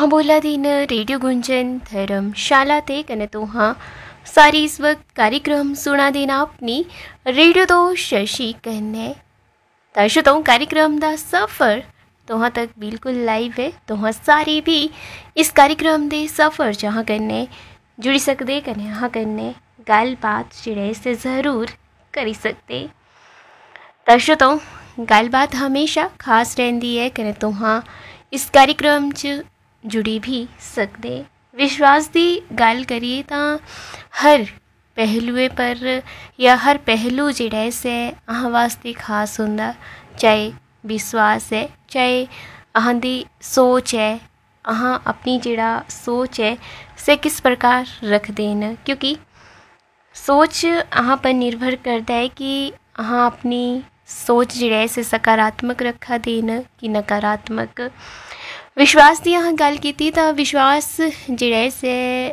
तुहां बोला दिन रेडियो गुंजन धर्मशाला ते कने तुहां सारी इस वक्त कार्यक्रम सुना देना अपनी रेडियो तो शशि कन्ने दर्शकों कार्यक्रम दा सफ़र तुहां तक बिल्कुल लाइव है। तुहां सारे भी इस कार्यक्रम दे सफ़र जहाँ कन्ने जुड़ी सकते कने यहाँ कन्ने गलबात जेह्ड़े से ज़रूर करी सकते। दर्शकों गलबात हमेशा खास रहंदी है कने तुहां इस कार्यक्रम च जुड़ी भी सकते। विश्वास की गल करिए तो हर पहलुए पर या हर पहलू जिहड़ा से अहां वास्ते खास हुंदा, चाहे विश्वास है चाहे अहां दी सोच है, अहां अपनी जिहड़ा सोच है से किस प्रकार रखते हैं, क्योंकि सोच अहां पर निर्भर करता है कि अहां अपनी सोच जिहड़ा से सकारात्मक रखा देन कि नकारात्मक। विश्वास की अहां गल कीती तो विश्वास जिहड़ा से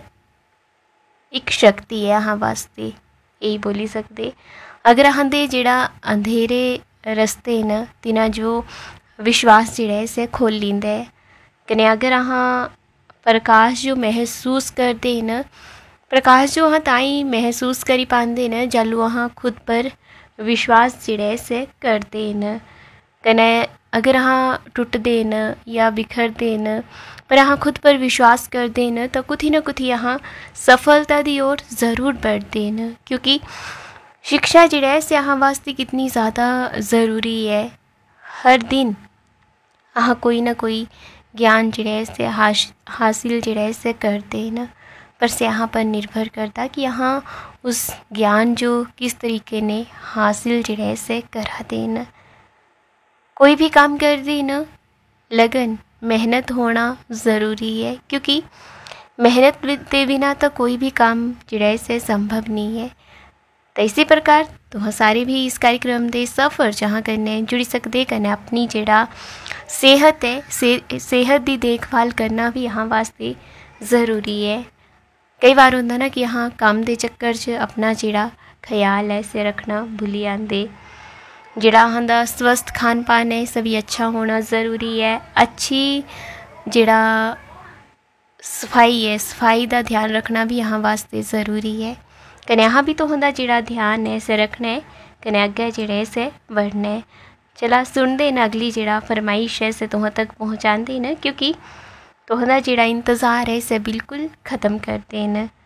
एक शक्ति है अहां वास्ते, यही बोली सकते। अगर अहां दे जिहड़ा अंधेरे रस्ते न तिना जो विश्वास जिहड़ा से खोल लींदा है कने अगर अहां प्रकाश जो महसूस करते न, प्रकाश जो अहां ताई महसूस करी पाते न जालू अहां खुद पर विश्वास जिहड़ा से करते न। कने अगर अहां टुटदे न या बिखरदे न पर अहां खुद पर विश्वास करते न तो कुछ न कुछ अहां सफलता की ओर ज़रूर बढ़ते न, क्योंकि शिक्षा जिहड़ा से अहां वास्ते कितनी ज़्यादा ज़रूरी है। हर दिन अहां कोई ना कोई ज्ञान जिहड़ा से हासिल जिहड़ा से करते न, पर से अहां पर निर्भर करता कि अहां उस ज्ञान जो किस तरीके ने हासिल जिहड़ा से कराते न। कोई भी काम कर दी न लगन मेहनत होना ज़रूरी है, क्योंकि मेहनत के बिना तो कोई भी काम जिहड़ा से संभव नहीं है। तो इसी प्रकार तुहां सारे भी इस कार्यक्रम के सफ़र जहाँ करने जुड़ी सकते कने अपनी जिहड़ा सेहत है सेहत की देखभाल करना भी यहाँ वास्ते ज़रूरी है। कई बार होंदा ना कि यहाँ काम के चक्कर च अपना जिहड़ा ख्याल है से रखना भुली आंदे। जिहड़ा अहां दा स्वस्थ खान पान है सभी अच्छा होना ज़रूरी है। अच्छी जिहड़ा सफाई है सफाई का ध्यान रखना भी यहाँ वास्ते ज़रूरी है। कने अहां भी तो होंदा जिहड़ा ध्यान है से रखना है कने अग्गे जिहड़े से बढ़ना है। चला सुनते न अगली जिहड़ा फरमाइश है से तुहां तक पहुँचाते न, क्योंकि तुहां दा जिहड़ा इंतज़ार है से बिल्कुल ख़त्म करते न।